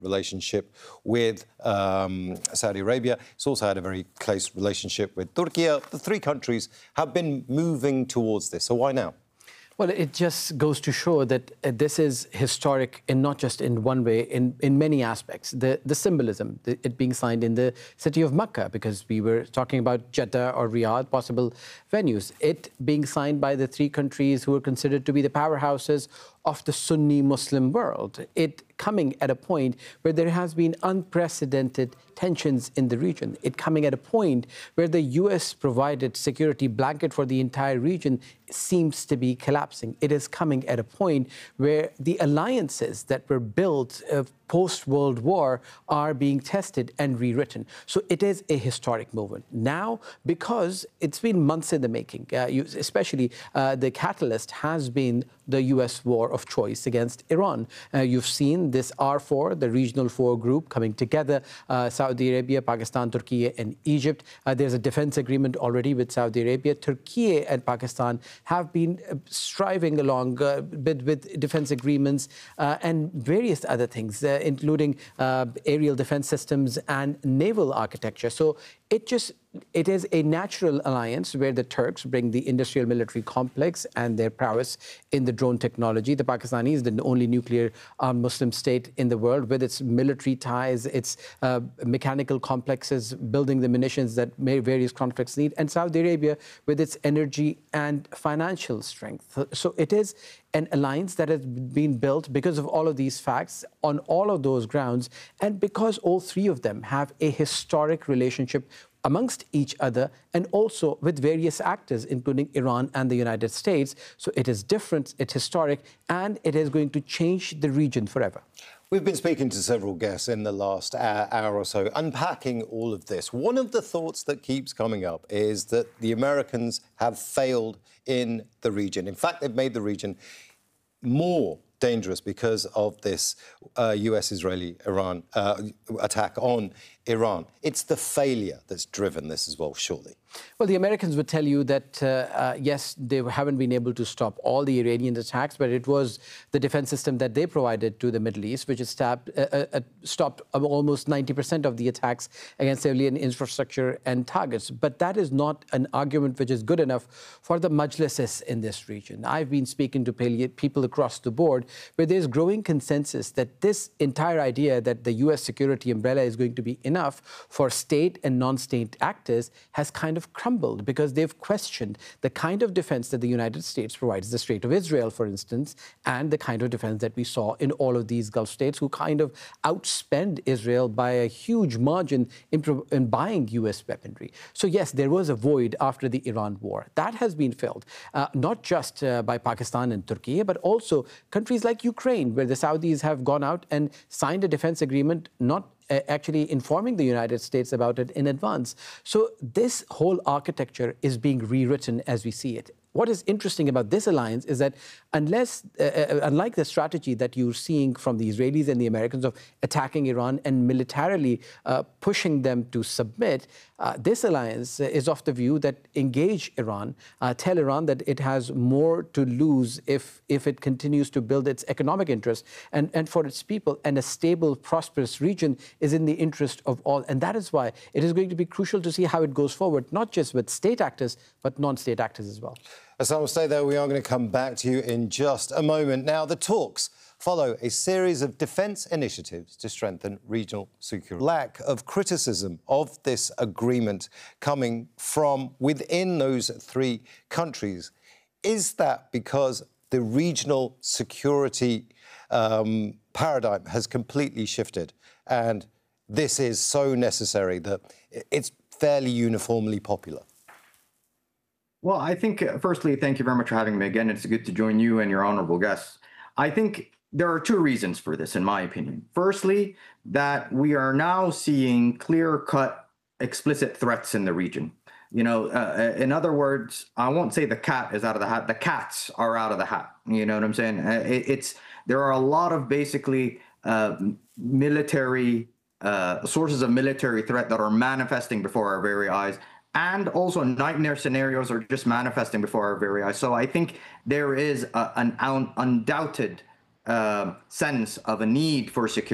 relationship with Saudi Arabia. It's also had a very close relationship with Turkey. The three countries have been moving towards this. So why now? Well, it just goes to show that this is historic, and not just in one way, in many aspects. The symbolism, it being signed in the city of Mecca, because we were talking about Jeddah or Riyadh, possible venues. It being signed by the three countries who are considered to be the powerhouses of the Sunni Muslim world. It coming at a point where there has been unprecedented tensions in the region. It coming at a point where the U.S. provided security blanket for the entire region seems to be collapsing. It is coming at a point where the alliances that were built post-World War are being tested and rewritten. So it is a historic movement. Now, because it's been months in the making, especially the catalyst has been the U.S. war of choice against Iran. You've seen this R4, the regional four group, coming together, Saudi Arabia, Pakistan, Turkey and Egypt. There's a defense agreement already with Saudi Arabia. Turkey and Pakistan have been striving along with defense agreements and various other things, including aerial defense systems and naval architecture. So it is a natural alliance where the Turks bring the industrial military complex and their prowess in the drone technology. The Pakistanis, the only nuclear armed Muslim state in the world, with its military ties, its mechanical complexes, building the munitions that various conflicts need, and Saudi Arabia with its energy and financial strength. So it is an alliance that has been built because of all of these facts on all of those grounds, and because all three of them have a historic relationship amongst each other, and also with various actors, including Iran and the United States. So it is different, it's historic, and it is going to change the region forever. We've been speaking to several guests in the last hour or so, unpacking all of this. One of the thoughts that keeps coming up is that the Americans have failed in the region. In fact, they've made the region more dangerous because of this US-Israeli Iran attack on Iran. It's the failure that's driven this as well, surely. Well, the Americans would tell you that, yes, they haven't been able to stop all the Iranian attacks, but it was the defense system that they provided to the Middle East, which has stopped almost 90% of the attacks against civilian infrastructure and targets. But that is not an argument which is good enough for the majlises in this region. I've been speaking to people across the board where there's growing consensus that this entire idea that the U.S. security umbrella is going to be enough for state and non-state actors has kind of crumbled, because they've questioned the kind of defense that the United States provides, the Strait of Israel, for instance, and the kind of defense that we saw in all of these Gulf states, who kind of outspend Israel by a huge margin in buying U.S. weaponry. So yes, there was a void after the Iran war. That has been filled, not just by Pakistan and Turkey, but also countries like Ukraine, where the Saudis have gone out and signed a defense agreement, not actually informing the United States about it in advance. So this whole architecture is being rewritten as we see it. What is interesting about this alliance is that unlike the strategy that you're seeing from the Israelis and the Americans of attacking Iran and militarily pushing them to submit, this alliance is of the view that engage Iran, tell Iran that it has more to lose if it continues to build its economic interests and for its people, and a stable, prosperous region is in the interest of all. And that is why it is going to be crucial to see how it goes forward, not just with state actors, but non-state actors as well. Hassan will stay there. We are going to come back to you in just a moment. Now, the talks follow a series of defence initiatives to strengthen regional security. Lack of criticism of this agreement coming from within those three countries. Is that because the regional security paradigm has completely shifted, and this is so necessary that it's fairly uniformly popular? Well, I think, firstly, thank you very much for having me again. It's good to join you and your honorable guests. I think there are two reasons for this, in my opinion. Firstly, that we are now seeing clear-cut, explicit threats in the region. You know, in other words, I won't say the cat is out of the hat. The cats are out of the hat. You know what I'm saying? There are a lot of basically military sources of military threat that are manifesting before our very eyes. And also nightmare scenarios are just manifesting before our very eyes. So I think there is an undoubted sense of a need for security.